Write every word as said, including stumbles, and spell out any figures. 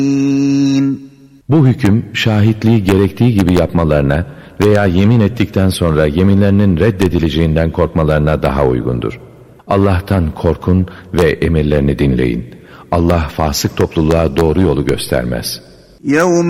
Bu hüküm şahitliği gerektiği gibi yapmalarına veya yemin ettikten sonra yeminlerinin reddedileceğinden korkmalarına daha uygundur. Allah'tan korkun ve emirlerini dinleyin. Allah fasık topluluğa doğru yolu göstermez. يَوْمَ